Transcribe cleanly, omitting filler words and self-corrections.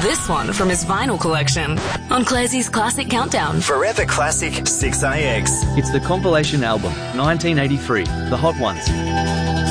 this one from his vinyl collection on Clazy's Classic Countdown. Forever Classic 6AX. It's the compilation album, 1983, The Hot Ones.